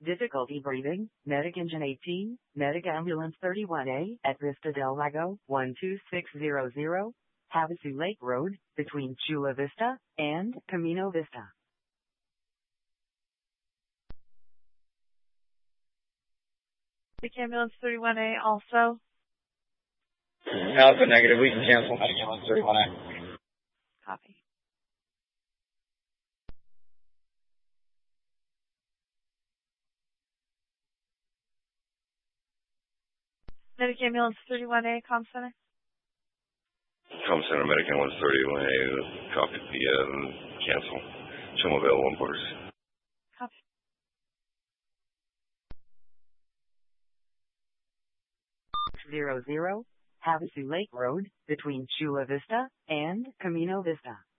Difficulty breathing, Medic Engine 18, Medic Ambulance 31A at Vista del Lago 12600, Havasu Lake Road, between Chula Vista and Camino Vista. Medic Ambulance 31A also. Alpha negative, we can cancel Medic Ambulance 31A. Copy. Medic Ambulance 31A, Comm Center. Comm Center, Medic Ambulance 31A, copy the cancel. Show available on quarters. Copy. Havasu Lake Road, between Chula Vista and Camino Vista.